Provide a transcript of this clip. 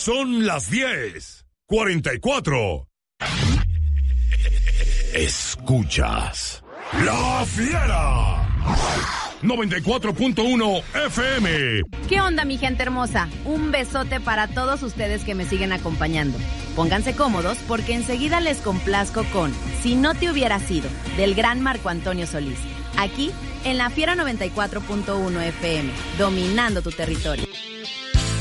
Son las 10:44. Escuchas La Fiera 94.1 FM. ¿Qué onda, mi gente hermosa? Un besote para todos ustedes que me siguen acompañando. Pónganse cómodos porque enseguida les complazco con Si no te hubiera sido, del gran Marco Antonio Solís. Aquí, en La Fiera 94.1 FM, dominando tu territorio.